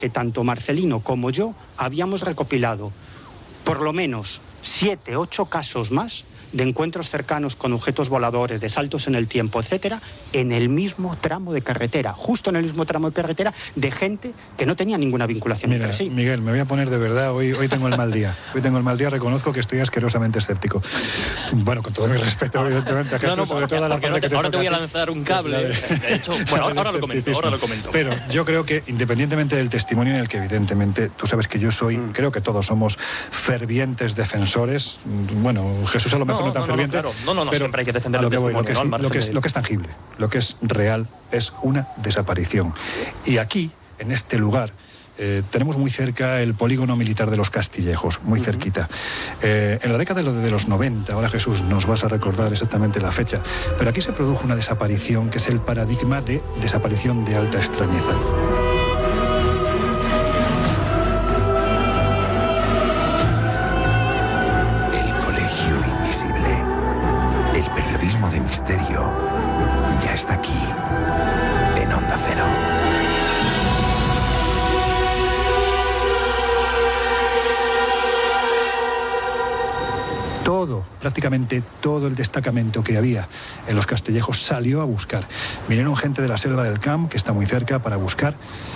que tanto Marcelino como yo habíamos recopilado por lo menos 7, 8 casos más de encuentros cercanos con objetos voladores, de saltos en el tiempo, etcétera, en el mismo tramo de carretera, justo en el mismo tramo de carretera, de gente que no tenía ninguna vinculación entre sí. Miguel, me voy a poner de verdad, hoy tengo el mal día. Hoy tengo el mal día, reconozco que estoy asquerosamente escéptico. Bueno, con todo mi respeto, evidentemente, a Jesús, sobre todo a la parte que te ahora te voy a lanzar un cable. De hecho, bueno, ahora lo comento. Pero yo creo que, independientemente del testimonio en el que, evidentemente, tú sabes que yo soy, creo que todos somos fervientes defensores. Bueno, Jesús a lo mejor no tan ferviente. Claro. No, pero siempre hay que defender el testimonio. Lo que es tangible, lo que es real, es una desaparición. Y aquí, en este lugar, tenemos muy cerca el polígono militar de los Castillejos, muy cerquita. En la década de los 90, ahora Jesús nos vas a recordar exactamente la fecha, pero aquí se produjo una desaparición que es el paradigma de desaparición de alta extrañeza. De misterio ya está aquí en Onda Cero. Prácticamente todo el destacamento que había en los Castillejos salió a buscar. Vinieron gente de la selva del Camp, que está muy cerca, para buscar,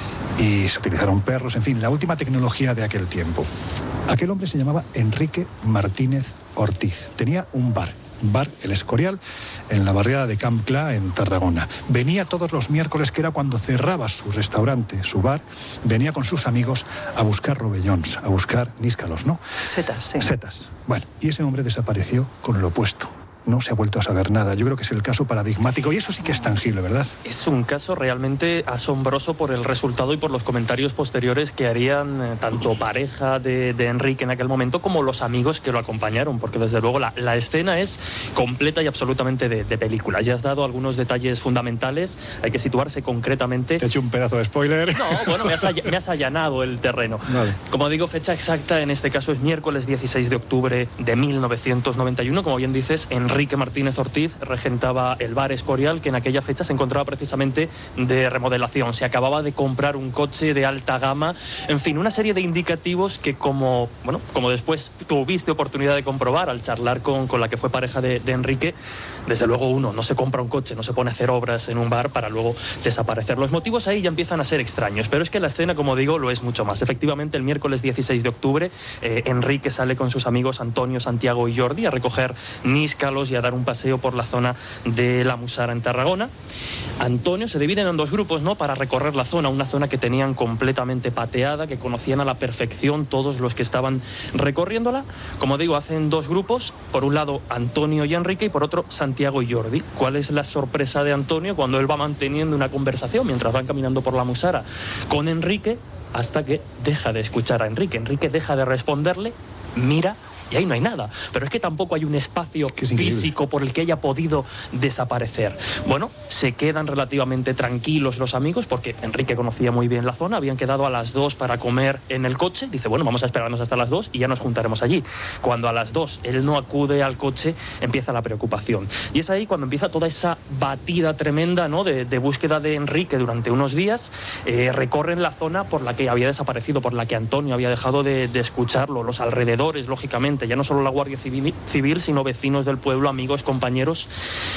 y se utilizaron perros, en fin, la última tecnología de aquel tiempo. Aquel hombre se llamaba Enrique Martínez Ortiz. Tenía un bar, El Escorial, en la barriada de Camp Clar, en Tarragona. Venía todos los miércoles, que era cuando cerraba su restaurante, su bar, venía con sus amigos a buscar rovellons, a buscar níscalos, ¿no? Setas, sí. Setas. Bueno, y ese hombre desapareció con lo opuesto. No se ha vuelto a saber nada. Yo creo que es el caso paradigmático y eso sí que es tangible, ¿verdad? Es un caso realmente asombroso por el resultado y por los comentarios posteriores que harían tanto pareja de Enrique en aquel momento como los amigos que lo acompañaron, porque desde luego la escena es completa y absolutamente de película. Ya has dado algunos detalles fundamentales, hay que situarse concretamente. Te he hecho un pedazo de spoiler. No, bueno, me has allanado el terreno. Vale. Como digo, fecha exacta en este caso es miércoles 16 de octubre de 1991, como bien dices, Enrique Martínez Ortiz regentaba el bar Escorial, que en aquella fecha se encontraba precisamente de remodelación. Se acababa de comprar un coche de alta gama, en fin, una serie de indicativos que como después tuviste oportunidad de comprobar al charlar con la que fue pareja de Enrique, desde luego uno no se compra un coche, no se pone a hacer obras en un bar para luego desaparecer. Los motivos ahí ya empiezan a ser extraños, pero es que la escena, como digo, lo es mucho más. Efectivamente, el miércoles 16 de octubre, Enrique sale con sus amigos Antonio, Santiago y Jordi a recoger níscalos y a dar un paseo por la zona de la Musara en Tarragona. Antonio se dividen en dos grupos, ¿no?, para recorrer la zona, una zona que tenían completamente pateada, que conocían a la perfección todos los que estaban recorriéndola. Como digo, hacen dos grupos, por un lado Antonio y Enrique y por otro Santiago y Jordi. ¿Cuál es la sorpresa de Antonio cuando él va manteniendo una conversación mientras van caminando por la Musara con Enrique, hasta que deja de escuchar a Enrique? Enrique deja de responderle, mira, y ahí no hay nada. Pero es que tampoco hay un espacio físico por el que haya podido desaparecer. Bueno, se quedan relativamente tranquilos los amigos porque Enrique conocía muy bien la zona, habían quedado a las 2 para comer en el coche. Dice, bueno, vamos a esperarnos hasta las 2 y ya nos juntaremos allí. Cuando a las 2 él no acude al coche, empieza la preocupación. Y es ahí cuando empieza toda esa batida tremenda, ¿no?, de búsqueda de Enrique durante unos días. Recorren la zona por la que había desaparecido, por la que Antonio había dejado de escucharlo, los alrededores, lógicamente. Ya no solo la Guardia Civil, sino vecinos del pueblo, amigos, compañeros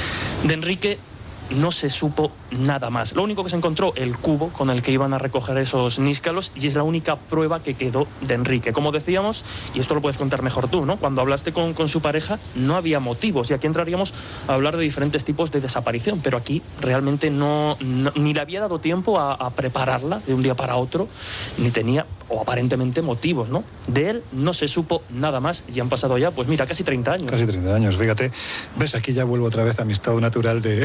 de Enrique. No se supo nada más. Lo único que se encontró, el cubo con el que iban a recoger esos níscalos, y es la única prueba que quedó de Enrique. Como decíamos, y esto lo puedes contar mejor tú, ¿no?, cuando hablaste con su pareja, no había motivos, y aquí entraríamos a hablar de diferentes tipos de desaparición, pero aquí realmente ni le había dado tiempo a prepararla de un día para otro, ni tenía, o aparentemente, motivos, ¿no? De él no se supo nada más, y han pasado ya, pues mira, casi 30 años. Casi 30 años, fíjate. ¿Ves? Aquí ya vuelvo otra vez a mi estado natural de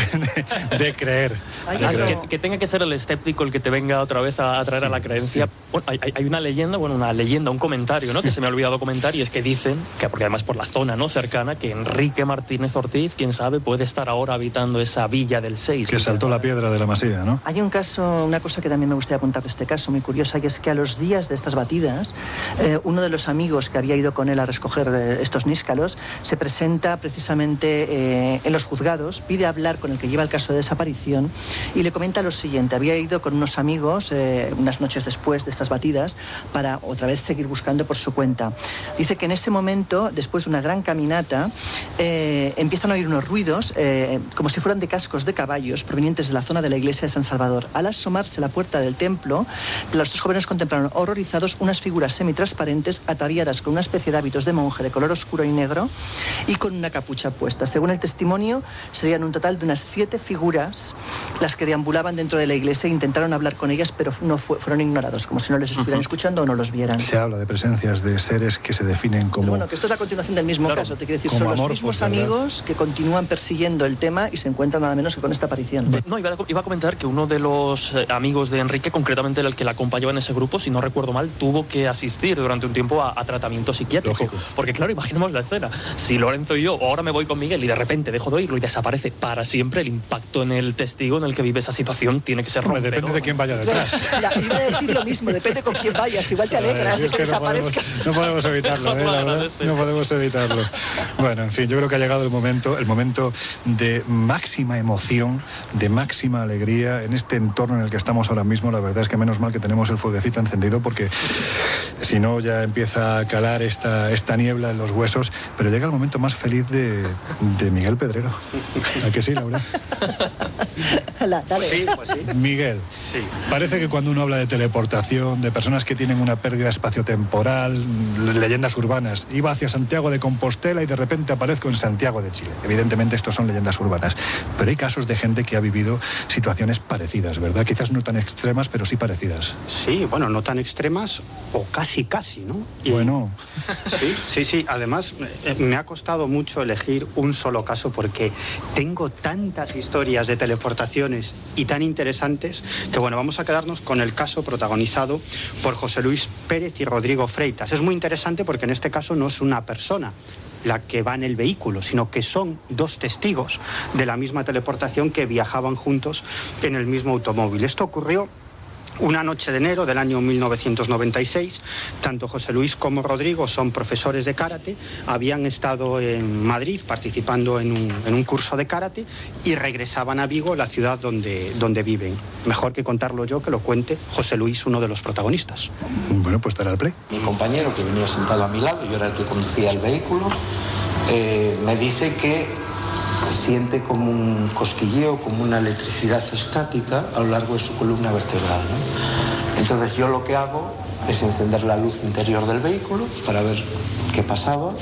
creer. Que tenga que ser el escéptico el que te venga otra vez a traer a la creencia. Sí. Bueno, hay una leyenda, un comentario, ¿no?, que se me ha olvidado comentar, y es que dicen, que porque además por la zona, ¿no?, cercana, que Enrique Martínez Ortiz, quién sabe, puede estar ahora habitando esa villa del 6. Que saltó la piedra de la Masía, ¿no? Hay un caso, una cosa que también me gustaría apuntar de este caso, muy curiosa, y es que a los días de estas batidas, uno de los amigos que había ido con él a recoger estos níscalos se presenta precisamente en los juzgados, pide hablar con el que lleva el caso caso de desaparición, y le comenta lo siguiente: había ido con unos amigos unas noches después de estas batidas para otra vez seguir buscando por su cuenta. Dice que en ese momento, después de una gran caminata, empiezan a oír unos ruidos como si fueran de cascos de caballos provenientes de la zona de la iglesia de San Salvador. Al asomarse a la puerta del templo, los dos jóvenes contemplaron horrorizados unas figuras semitransparentes ataviadas con una especie de hábitos de monje de color oscuro y negro y con una capucha puesta. Según el testimonio, serían un total de unas 7 figuras las que deambulaban dentro de la iglesia e intentaron hablar con ellas, pero fueron ignorados, como si no les estuvieran escuchando o no los vieran. Se habla de presencias de seres que se definen como... Pero bueno, que esto es la continuación del mismo caso, te quiero decir, son los mismos amigos que continúan persiguiendo el tema y se encuentran nada menos que con esta aparición. No, iba a comentar que uno de los amigos de Enrique, concretamente el que la acompañaba en ese grupo, si no recuerdo mal, tuvo que asistir durante un tiempo a tratamiento psiquiátrico. Lógico. Porque claro, imaginemos la escena. Si Lorenzo y yo ahora me voy con Miguel y de repente dejo de oírlo y desaparece para siempre, el impacto en el testigo en el que vive esa situación tiene que ser rompedor. Depende de quién vaya detrás. Iba a decir lo mismo, depende con quién vayas. Igual te alegras de que desaparezca. No podemos evitarlo, no podemos evitarlo. Bueno, en fin, yo creo que ha llegado el momento de máxima emoción, de máxima alegría en este entorno en el que estamos ahora mismo. La verdad es que menos mal que tenemos el fueguecito encendido, porque si no ya empieza a calar esta niebla en los huesos. Pero llega el momento más feliz de Miguel Pedrero. ¿A que sí, Laura? Pues sí. Miguel, sí. Parece que cuando uno habla de teleportación, de personas que tienen una pérdida espaciotemporal, leyendas urbanas, iba hacia Santiago de Compostela y de repente aparezco en Santiago de Chile. Evidentemente estos son leyendas urbanas, pero hay casos de gente que ha vivido situaciones parecidas, ¿verdad? Quizás no tan extremas, pero sí parecidas. Sí, bueno, no tan extremas o casi, ¿no? Y bueno. Sí. Además, me ha costado mucho elegir un solo caso porque tengo tantas historias de teleportaciones y tan interesantes que, bueno, vamos a quedarnos con el caso protagonizado por José Luis Pérez y Rodrigo Freitas. Es muy interesante porque en este caso no es una persona la que va en el vehículo, sino que son 2 testigos de la misma teleportación que viajaban juntos en el mismo automóvil. Esto ocurrió una noche de enero del año 1996. Tanto José Luis como Rodrigo son profesores de karate, habían estado en Madrid participando en un curso de karate y regresaban a Vigo, la ciudad donde viven. Mejor que contarlo yo, que lo cuente José Luis, uno de los protagonistas. Bueno, pues dará el play. Mi compañero, que venía sentado a mi lado, yo era el que conducía el vehículo, me dice que siente como un cosquilleo, como una electricidad estática a lo largo de su columna vertebral, ¿no? Entonces yo lo que hago es encender la luz interior del vehículo para ver qué pasaba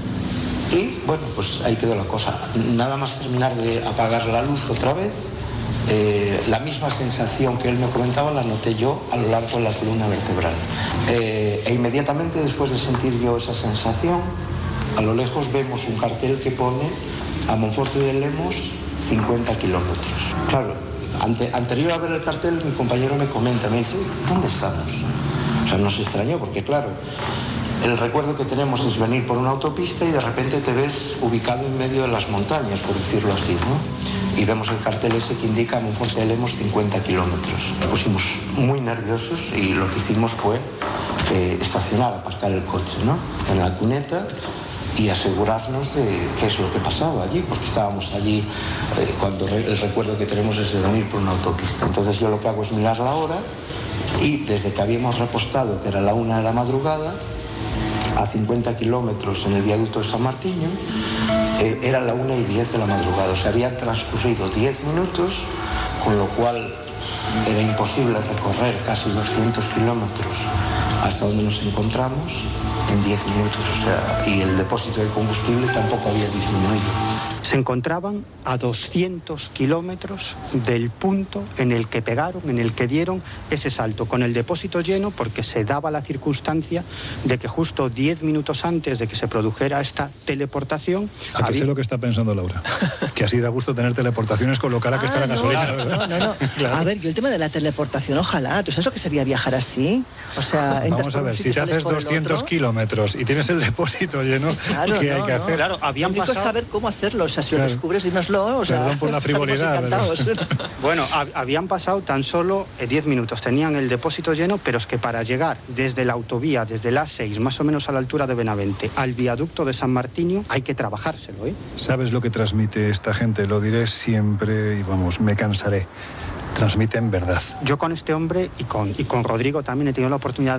y bueno, pues ahí quedó la cosa. Nada más terminar de apagar la luz otra vez, la misma sensación que él me comentaba la noté yo a lo largo de la columna vertebral. E inmediatamente después de sentir yo esa sensación, a lo lejos vemos un cartel que pone a Monforte de Lemos 50 kilómetros. Claro, anterior a ver el cartel, mi compañero me comenta, me dice, ¿dónde estamos? O sea, nos extrañó porque, claro, el recuerdo que tenemos es venir por una autopista y de repente te ves ubicado en medio de las montañas, por decirlo así, ¿no? Y vemos el cartel ese que indica a Monforte de Lemos 50 kilómetros. Nos pusimos muy nerviosos y lo que hicimos fue estacionar, aparcar el coche, ¿no? En la cuneta, y asegurarnos de qué es lo que pasaba allí, porque estábamos allí cuando el recuerdo que tenemos es de venir por una autopista. Entonces yo lo que hago es mirar la hora y desde que habíamos repostado, que era la 1 de la madrugada, a 50 kilómetros en el viaducto de San Martiño, era la 1:10 de la madrugada. O sea, habían transcurrido 10 minutos, con lo cual era imposible recorrer casi 200 kilómetros hasta donde nos encontramos en 10 minutos, o sea, y el depósito de combustible tampoco había disminuido. Se encontraban a 200 kilómetros del punto en el que pegaron, en el que dieron ese salto, con el depósito lleno, porque se daba la circunstancia de que justo 10 minutos antes de que se produjera esta teleportación... ¿A qué sé lo que está pensando Laura? Que así da gusto tener teleportaciones con lo cara que está la gasolina, ¿verdad? No. Claro. A ver, yo el tema de la teleportación, ojalá. ¿Tú sabes lo que sería viajar así? O sea, vamos a ver, si te haces 200 kilómetros y tienes el depósito lleno, claro, ¿qué hay que hacer? Claro, habían pasado... saber cómo hacerlo. O sea, sea, si Claro. lo descubres, dínoslo. O sea, Perdón por la frivolidad, estaremos encantados. Bueno, habían pasado tan solo 10 minutos, tenían el depósito lleno, pero es que para llegar desde la autovía, desde la A6, más o menos a la altura de Benavente, al viaducto de San Martinio, hay que trabajárselo, ¿eh? ¿Sabes lo que transmite esta gente? Lo diré siempre y vamos, me cansaré. Transmiten verdad. Yo con este hombre y con Rodrigo también he tenido la oportunidad